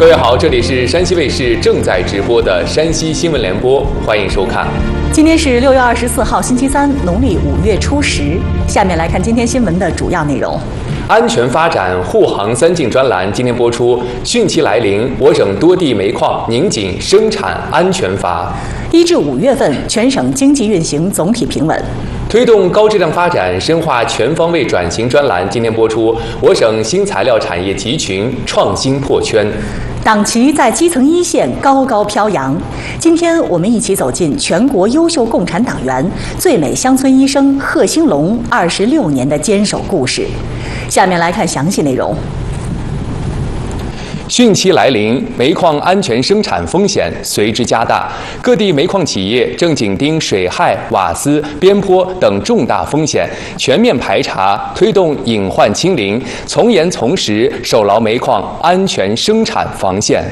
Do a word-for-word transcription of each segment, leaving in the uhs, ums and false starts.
各位好，这里是山西卫视正在直播的山西新闻联播，欢迎收看。 今天是六月二十四号，星期三，农历五月初十。下面来看今天新闻的主要内容。 安全发展护航三进专栏今天播出。汛期来临，我省多地煤矿拧紧生产安全阀。 一至五月份，全省经济运行总体平稳。 推动高质量发展，深化全方位转型专栏今天播出。我省新材料产业集群创新破圈。 党旗在基层一线高高飘扬。今天我们一起走进全国优秀共产党员、最美乡村医生贺兴龙二十六年的坚守故事。下面来看详细内容。 汛期来临，煤矿安全生产风险随之加大，各地煤矿企业正紧盯水害、瓦斯、边坡等重大风险，全面排查，推动隐患清零，从严从实守牢煤矿安全生产防线。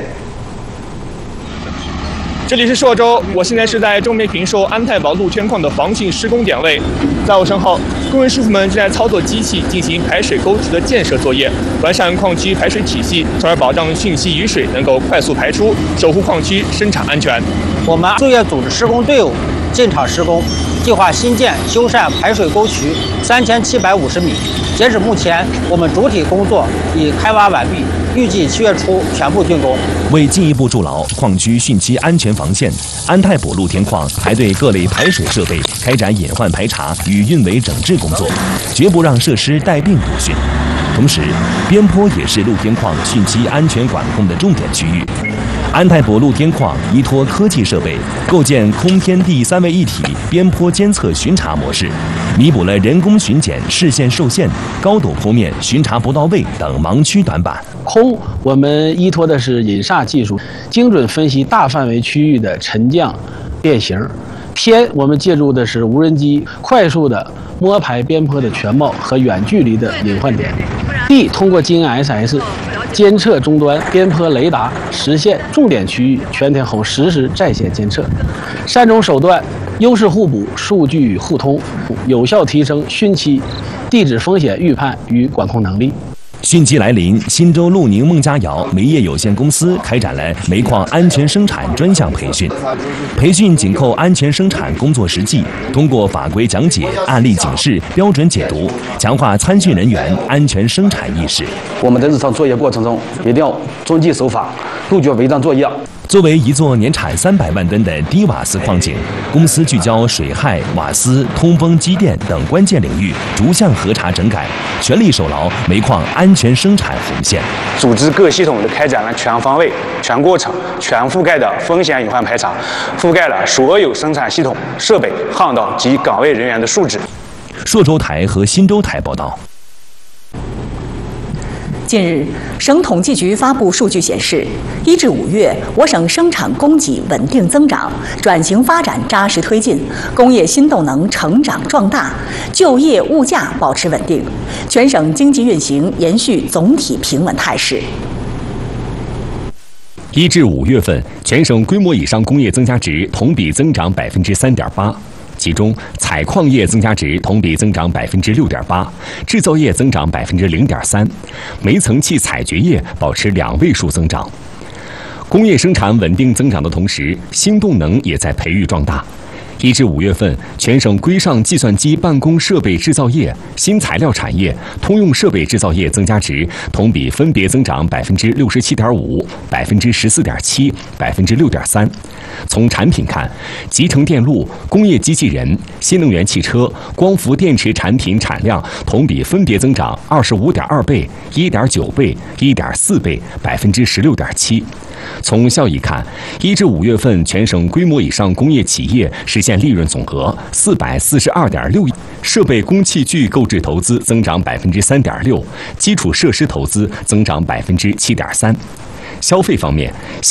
这里是朔州，我现在是在中煤平寿安泰堡露天矿的防汛施工点位，在我身后，工人师傅们正在操作机器进行排水沟渠的建设作业，完善矿区排水体系，从而保障汛期雨水能够快速排出，守护矿区生产安全。 我们作业组织施工队伍进场施工，计划新建修缮排水沟渠三千七百五十米。截止目前，我们主体工作已开挖完毕，预计七月初全部竣工。 为进一步筑牢矿区汛期安全防线，安泰堡露天矿还对各类排水设备开展隐患排查与运维整治工作，绝不让设施带病毒汛。同时，边坡也是露天矿汛期安全管控的重点区域。安泰堡露天矿依托科技设备，构建空天地三位一体边坡监测巡查模式，弥补了人工巡检视线受限、高陡坡面巡查不到位等盲区短板。 空，我们依托的是引煞技术，精准分析大范围区域的沉降变形。天，我们借助的是无人机，快速的摸排边坡的全貌和远距离的隐患点。地，通过 G N S S 监测终端边坡雷达，实现重点区域全天候实时在线监测。三种手段优势互补，数据互通，有效提升汛期地质风险预判与管控能力。 汛期来临，忻州陆宁孟家窑煤业有限公司开展了煤矿安全生产专项培训。培训紧扣安全生产工作实际，通过法规讲解、案例警示、标准解读，强化参训人员安全生产意识。 我们在日常作业过程中一定要遵纪守法，杜绝违章作业。 作为一座年产三百万吨的低瓦斯矿井，公司聚焦水害、瓦斯、通风、机电等关键领域，逐项核查整改，全力守牢煤矿安全生产红线。 组织各系统的开展了全方位、全过程、全覆盖的风险隐患排查，覆盖了所有生产系统、设备、航道及岗位人员的素质。 朔州台和忻州台报道。 近日，省统计局发布数据显示，一至五月，我省生产供给稳定增长，转型发展扎实推进，工业新动能成长壮大，就业物价保持稳定，全省经济运行延续总体平稳态势。 一至五月份，全省规模以上工业增加值同比增长百分之三点八。其中，采矿业增加值同比增长百分之六点八，制造业增长百分之零点三，煤层气采掘业保持两位数增长。工业生产稳定增长的同时，新动能也在培育壮大。一至五月份，全省规上计算机办公设备制造业、新材料产业、通用设备制造业增加值同比分别增长百分之六十七点五、百分之十四点七、百分之六点三。从产品看，集成电路、工业机器人、新能源汽车、光伏电池产品产量同比分别增长二十五点二倍、一点九倍、一点四倍、百分之十六点七。从效益看，一至五月份全省规模以上工业企业实现利润总额四百四十二点六亿，设备工器具购置投资增长百分之三点六，基础设施投资增长百分之七点三。消费方面，